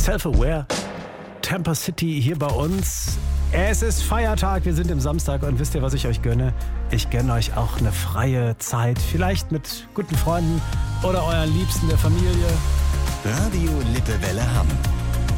Self-Aware, Tampa City hier bei uns. Es ist Feiertag, wir sind im Samstag und wisst ihr, was ich euch gönne? Ich gönne euch auch eine freie Zeit, vielleicht mit guten Freunden oder euren Liebsten der Familie. Radio Lippewelle Hamm.